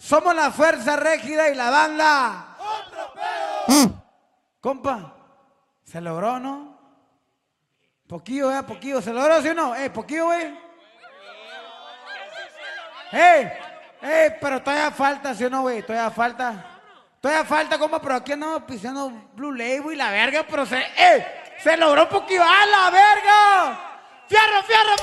Somos la fuerza rígida y la banda. ¡Otro pedo! Compa, ¿se logró, no? Poquillo, poquillo. ¿Se logró, sí o no? Poquillo, güey. Pero todavía falta, ¿sí o no, güey? Todavía falta, compa, pero aquí andamos pisando Blue Label y la verga, pero se logró poquillo. ¡A la verga! ¡Fierro, fierro, fierro!